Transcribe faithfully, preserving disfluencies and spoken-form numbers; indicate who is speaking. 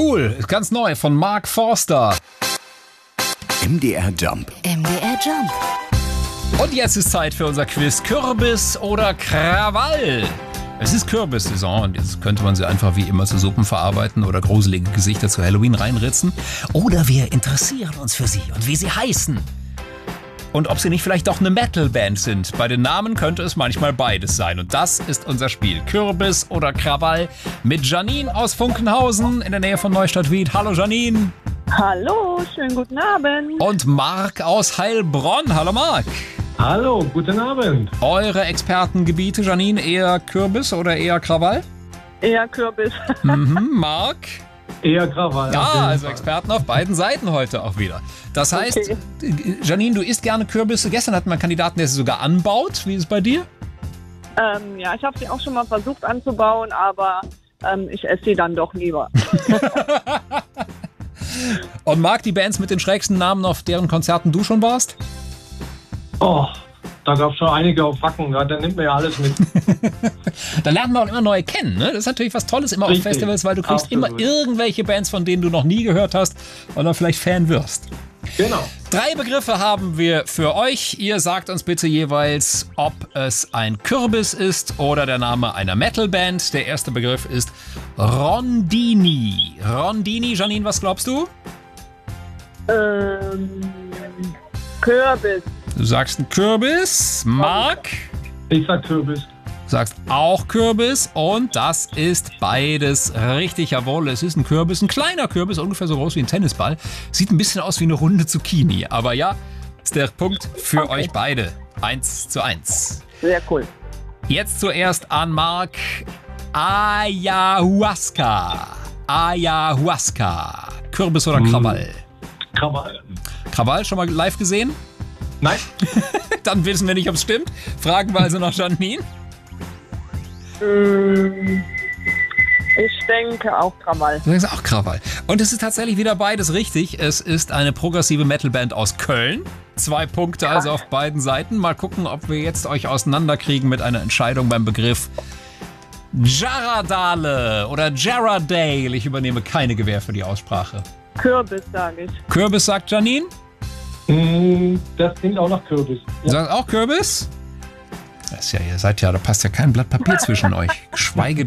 Speaker 1: Cool, ist ganz neu von Mark Forster.
Speaker 2: M D R Jump.
Speaker 3: M D R Jump.
Speaker 1: Und jetzt ist Zeit für unser Quiz Kürbis oder Krawall. Es ist Kürbissaison und jetzt könnte man sie einfach wie immer zu Suppen verarbeiten oder gruselige Gesichter zu Halloween reinritzen. Oder wir interessieren uns für sie und wie sie heißen. Und ob sie nicht vielleicht doch eine Metalband sind. Bei den Namen könnte es manchmal beides sein. Und das ist unser Spiel. Kürbis oder Krawall mit Janine aus Funkenhausen in der Nähe von Neustadt-Wied. Hallo Janine.
Speaker 4: Hallo, schönen guten Abend.
Speaker 1: Und Marc aus Heilbronn. Hallo Marc.
Speaker 5: Hallo, guten Abend.
Speaker 1: Eure Expertengebiete, Janine, eher Kürbis oder eher Krawall?
Speaker 4: Eher Kürbis.
Speaker 1: Mhm, Marc?
Speaker 5: Eher Krawall.
Speaker 1: Ja, also Experten auf beiden Seiten heute auch wieder. Das heißt,
Speaker 4: Okay.
Speaker 1: Janine, du isst gerne Kürbisse. Gestern hatten wir einen Kandidaten, der sie sogar anbaut. Wie ist es bei dir?
Speaker 4: Ähm, ja, ich habe sie auch schon mal versucht anzubauen, aber ähm, ich esse sie dann doch lieber.
Speaker 1: Und Marc, die Bands mit den schrägsten Namen, auf deren Konzerten du schon warst?
Speaker 5: Oh, da gab es schon einige auf Hacken. Ja, da nimmt man ja alles mit.
Speaker 1: Da lernt man auch immer neue kennen. Ne? Das ist natürlich was Tolles immer
Speaker 5: Richtig.
Speaker 1: auf Festivals, weil du kriegst
Speaker 5: Absolut.
Speaker 1: immer irgendwelche Bands, von denen du noch nie gehört hast und dann vielleicht Fan wirst.
Speaker 5: Genau.
Speaker 1: Drei Begriffe haben wir für euch. Ihr sagt uns bitte jeweils, ob es ein Kürbis ist oder der Name einer Metalband. Der erste Begriff ist Rondini. Rondini, Janine, was glaubst du?
Speaker 4: ähm, Kürbis.
Speaker 1: Du sagst ein Kürbis. Marc?
Speaker 5: Ich sag Kürbis.
Speaker 1: Du sagst auch Kürbis und das ist beides richtig. Jawohl, es ist ein Kürbis, ein kleiner Kürbis, ungefähr so groß wie ein Tennisball. Sieht ein bisschen aus wie eine runde Zucchini, aber ja, ist der Punkt für
Speaker 4: Okay.
Speaker 1: euch beide. Eins zu eins.
Speaker 4: Sehr cool.
Speaker 1: Jetzt zuerst an Marc. Ayahuasca. Ayahuasca. Kürbis oder Krawall?
Speaker 5: Krawall.
Speaker 1: Krawall schon mal live gesehen?
Speaker 5: Nein.
Speaker 1: Dann wissen wir nicht, ob es stimmt. Fragen wir also noch Janine.
Speaker 4: Ähm, ich denke auch Krawall.
Speaker 1: Du sagst auch Krawall. Und es ist tatsächlich wieder beides richtig. Es ist eine progressive Metalband aus Köln. Zwei Punkte also auf beiden Seiten. Mal gucken, ob wir jetzt euch auseinanderkriegen mit einer Entscheidung beim Begriff Jarradale oder Jarradale. Ich übernehme keine Gewähr für die Aussprache.
Speaker 4: Kürbis, sage ich.
Speaker 1: Kürbis, sagt Janine.
Speaker 5: Mm, Das klingt auch nach Kürbis.
Speaker 1: Du sagst auch Kürbis? Das ist ja, ihr seid ja, da passt ja kein Blatt Papier zwischen euch. Geschweige